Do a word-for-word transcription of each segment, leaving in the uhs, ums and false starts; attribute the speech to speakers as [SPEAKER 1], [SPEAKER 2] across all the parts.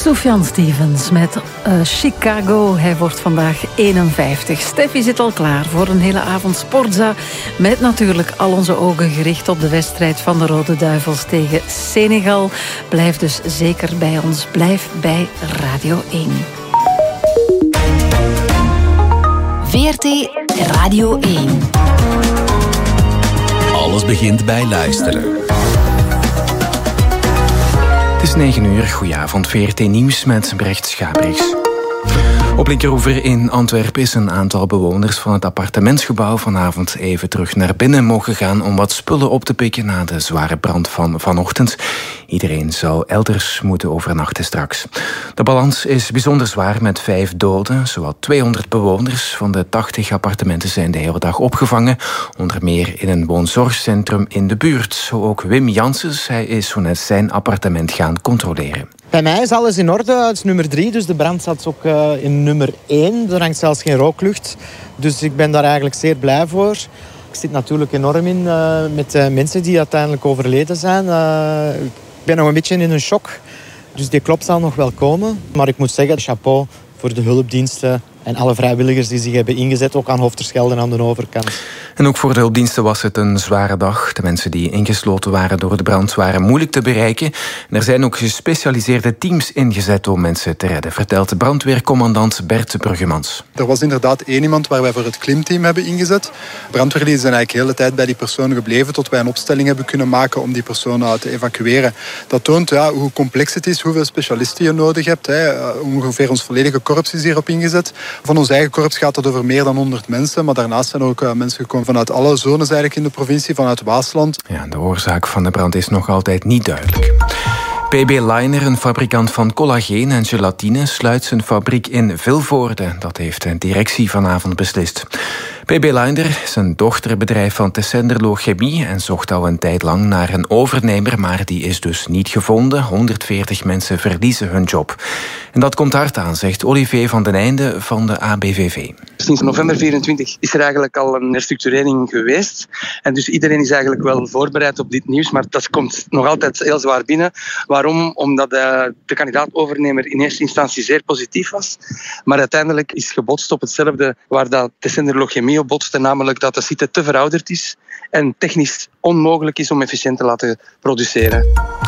[SPEAKER 1] Sufjan Stevens met uh, Chicago. Hij wordt vandaag eenenvijftig. Steffi zit al klaar voor een hele avond Sportza. Met natuurlijk al onze ogen gericht op de wedstrijd van de Rode Duivels tegen Senegal. Blijf dus zeker bij ons. Blijf bij Radio één.
[SPEAKER 2] V R T Radio één.
[SPEAKER 3] Alles begint bij luisteren. Het is negen uur, goedenavond, V R T Nieuws met Brecht Schabriks. Op Linkeroever in Antwerpen is een aantal bewoners van het appartementsgebouw vanavond even terug naar binnen mogen gaan om wat spullen op te pikken na de zware brand van vanochtend. Iedereen zou elders moeten overnachten straks. De balans is bijzonder zwaar met vijf doden. Zowat tweehonderd bewoners van de tachtig appartementen zijn de hele dag opgevangen. Onder meer in een woonzorgcentrum in de buurt. Zo ook Wim Janssens. Hij is zo net zijn appartement gaan controleren.
[SPEAKER 4] Bij mij is alles in orde. Het is nummer drie, dus de brand zat ook uh, in nummer één. Er hangt zelfs geen rooklucht. Dus ik ben daar eigenlijk zeer blij voor. Ik zit natuurlijk enorm in uh, met uh, mensen die uiteindelijk overleden zijn. Uh, ik ben nog een beetje in een shock. Dus die klop zal nog wel komen. Maar ik moet zeggen, chapeau voor de hulpdiensten en alle vrijwilligers die zich hebben ingezet, ook aan Hoofdterschelde en aan de overkant.
[SPEAKER 3] En ook voor de hulpdiensten was het een zware dag. De mensen die ingesloten waren door de brand waren moeilijk te bereiken. En er zijn ook gespecialiseerde teams ingezet om mensen te redden, vertelt de brandweercommandant Bert Bruggemans.
[SPEAKER 5] Er was inderdaad één iemand waar wij voor het klimteam hebben ingezet. Brandweerlieden zijn eigenlijk de hele tijd bij die persoon gebleven tot wij een opstelling hebben kunnen maken om die persoon te evacueren. Dat toont ja, hoe complex het is, hoeveel specialisten je nodig hebt. Hè. Ongeveer ons volledige korps is hierop ingezet. Van ons eigen korps gaat het over meer dan honderd mensen, maar daarnaast zijn er ook uh, mensen gekomen vanuit alle zones eigenlijk in de provincie, vanuit Waasland.
[SPEAKER 3] Ja, de oorzaak van de brand is nog altijd niet duidelijk. P B Leiner, een fabrikant van collageen en gelatine, sluit zijn fabriek in Vilvoorde. Dat heeft de directie vanavond beslist. P B Leiner is een dochterbedrijf van Tessenderlo Chemie en zocht al een tijd lang naar een overnemer, maar die is dus niet gevonden. honderdveertig mensen verliezen hun job. En dat komt hard aan, zegt Olivier van den Einde van de A B V V.
[SPEAKER 6] Sinds november vierentwintig is er eigenlijk al een herstructurering geweest. En dus iedereen is eigenlijk wel voorbereid op dit nieuws, maar dat komt nog altijd heel zwaar binnen. Waarom? Omdat de, de kandidaat-overnemer in eerste instantie zeer positief was, maar uiteindelijk is gebotst op hetzelfde waar dat Tessenderlo Chemie op botste, namelijk dat de site te verouderd is en technisch onmogelijk is om efficiënt te laten produceren.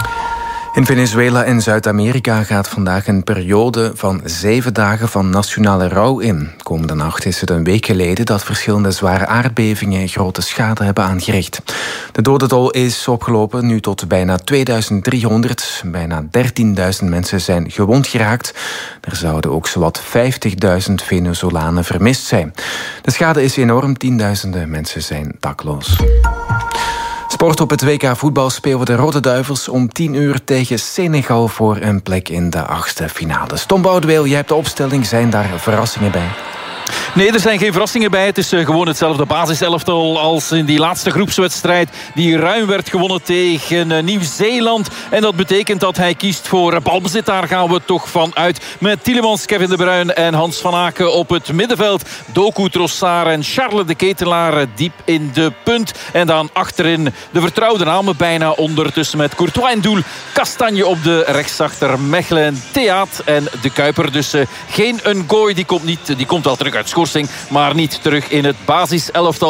[SPEAKER 3] In Venezuela en Zuid-Amerika gaat vandaag een periode van zeven dagen van nationale rouw in. Komende nacht is het een week geleden dat verschillende zware aardbevingen grote schade hebben aangericht. De dodentol is opgelopen nu tot bijna tweeduizend driehonderd. Bijna dertienduizend mensen zijn gewond geraakt. Er zouden ook zowat vijftigduizend Venezolanen vermist zijn. De schade is enorm, tienduizenden mensen zijn dakloos. Sport op het W K voetbal spelen de Rode Duivels om tien uur tegen Senegal voor een plek in de achtste finale. Tom Boudeweel, jij hebt de opstelling. Zijn daar verrassingen bij?
[SPEAKER 7] Nee, er zijn geen verrassingen bij. Het is uh, gewoon hetzelfde basiselftal als in die laatste groepswedstrijd die ruim werd gewonnen tegen uh, Nieuw-Zeeland. En dat betekent dat hij kiest voor uh, balbezit. Daar gaan we toch van uit. Met Tielemans, Kevin De Bruyne en Hans van Aken op het middenveld. Doku, Trossard en Charles de Ketelaar uh, diep in de punt. En dan achterin de vertrouwde namen bijna ondertussen met Courtois in doel. Kastanje op de rechtsachter, Mechelen, Theaat en De Kuiper. Dus uh, geen Ngoy, die komt niet, die komt wel terug uit schorsing, maar niet terug in het basiselftal.